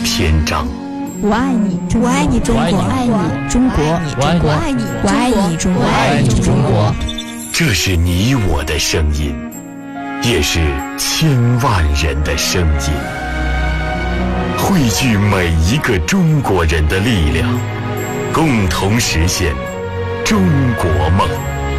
篇章。 我爱你，我爱你中国，我爱你中国，我爱你，我爱你中国，我爱你中国。 这是你我的声音，也是千万人的声音，汇聚每一个中国人的力量，共同实现中国梦。